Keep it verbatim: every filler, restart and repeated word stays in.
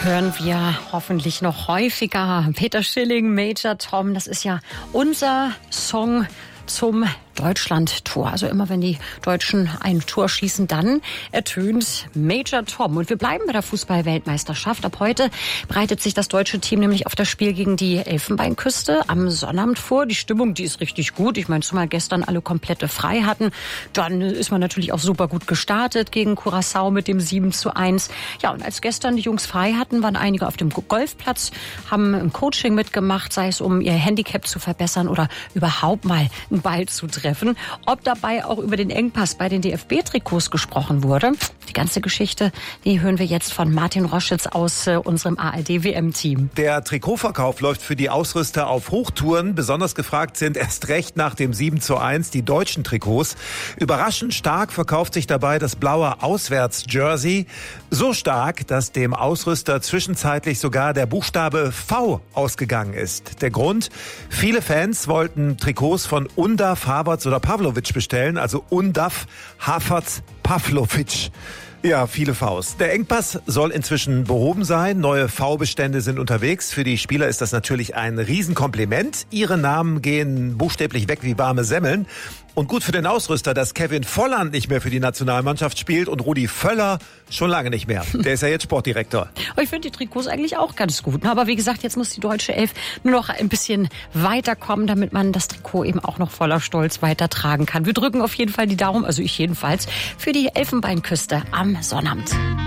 hören wir hoffentlich noch häufiger. Peter Schilling, Major Tom, das ist ja unser Song zum Deutschland-Tour. Also immer wenn die Deutschen ein Tor schießen, dann ertönt Major Tom. Und wir bleiben bei der Fußball-Weltmeisterschaft. Ab heute bereitet sich das deutsche Team nämlich auf das Spiel gegen die Elfenbeinküste am Sonnabend vor. Die Stimmung, die ist richtig gut. Ich meine, zumal gestern alle komplette frei hatten, dann ist man natürlich auch super gut gestartet gegen Curaçao mit dem sieben zu eins. Ja, und als gestern die Jungs frei hatten, waren einige auf dem Golfplatz, haben im Coaching mitgemacht, sei es um ihr Handicap zu verbessern oder überhaupt mal einen Ball zu treffen. Ob dabei auch über den Engpass bei den D F B-Trikots gesprochen wurde, die ganze Geschichte, die hören wir jetzt von Martin Roschitz aus äh, unserem A R D-W M-Team. Der Trikotverkauf läuft für die Ausrüster auf Hochtouren. Besonders gefragt sind erst recht nach dem sieben zu eins die deutschen Trikots. Überraschend stark verkauft sich dabei das blaue Auswärts-Jersey. So stark, dass dem Ausrüster zwischenzeitlich sogar der Buchstabe V ausgegangen ist. Der Grund? Viele Fans wollten Trikots von Undaf, Havertz oder Pavlovic bestellen, also Undaf, Havertz, Pavlovic. Ja, viele Vs. Der Engpass soll inzwischen behoben sein. Neue V-Bestände sind unterwegs. Für die Spieler ist das natürlich ein Riesenkompliment. Ihre Namen gehen buchstäblich weg wie warme Semmeln. Und gut für den Ausrüster, dass Kevin Volland nicht mehr für die Nationalmannschaft spielt und Rudi Völler schon lange nicht mehr. Der ist ja jetzt Sportdirektor. Ich finde die Trikots eigentlich auch ganz gut. Aber wie gesagt, jetzt muss die deutsche Elf nur noch ein bisschen weiterkommen, damit man das Trikot eben auch noch voller Stolz weitertragen kann. Wir drücken auf jeden Fall die Daumen, also ich jedenfalls, für die Elfenbeinküste am Sonnabend.